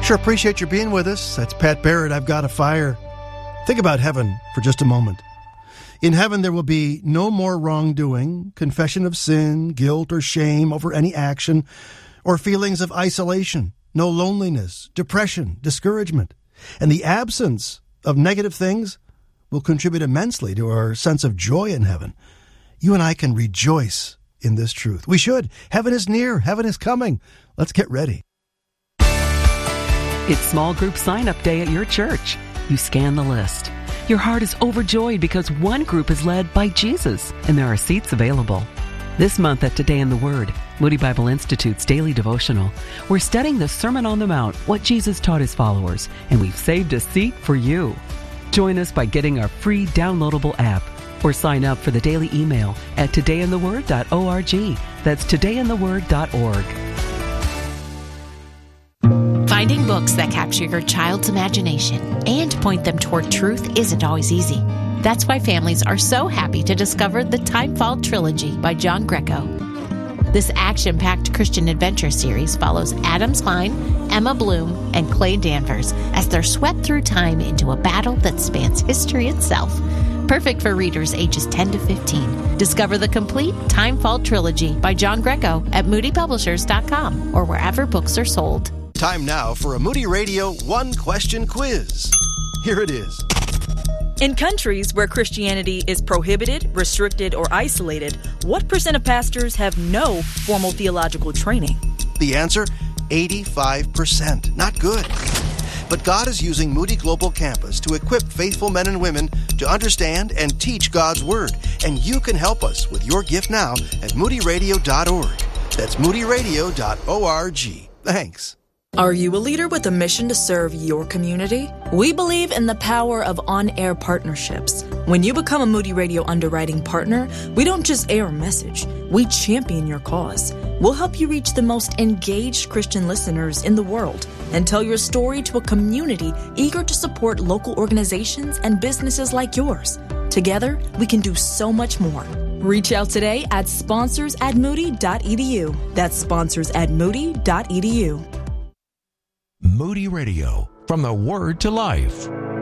Sure appreciate you being with us. That's Pat Barrett, I've Got a Fire. Think about heaven for just a moment. In heaven, there will be no more wrongdoing, confession of sin, guilt, or shame over any action, or feelings of isolation, no loneliness, depression, discouragement. And the absence of negative things will contribute immensely to our sense of joy in heaven. You and I can rejoice in this truth. We should. Heaven is near. Heaven is coming. Let's get ready. It's small group sign-up day at your church. You scan the list. Your heart is overjoyed because one group is led by Jesus, and there are seats available. This month at Today in the Word, Moody Bible Institute's daily devotional, we're studying the Sermon on the Mount, what Jesus taught his followers, and we've saved a seat for you. Join us by getting our free downloadable app or sign up for the daily email at todayintheword.org. That's todayintheword.org. Finding books that capture your child's imagination and point them toward truth isn't always easy. That's why families are so happy to discover the Timefall Trilogy by John Greco. This action-packed Christian adventure series follows Adam Klein, Emma Bloom, and Clay Danvers as they're swept through time into a battle that spans history itself. Perfect for readers ages 10 to 15. Discover the complete Timefall Trilogy by John Greco at moodypublishers.com or wherever books are sold. Time now for a Moody Radio one-question quiz. Here it is. In countries where Christianity is prohibited, restricted, or isolated, what % of pastors have no formal theological training? The answer, 85%. Not good. But God is using Moody Global Campus to equip faithful men and women to understand and teach God's Word. And you can help us with your gift now at moodyradio.org. That's moodyradio.org. Thanks. Are you a leader with a mission to serve your community? We believe in the power of on-air partnerships. When you become a Moody Radio underwriting partner, we don't just air a message, we champion your cause. We'll help you reach the most engaged Christian listeners in the world and tell your story to a community eager to support local organizations and businesses like yours. Together, we can do so much more. Reach out today at sponsors@moody.edu. That's sponsors@moody.edu. Moody Radio, from the Word to Life.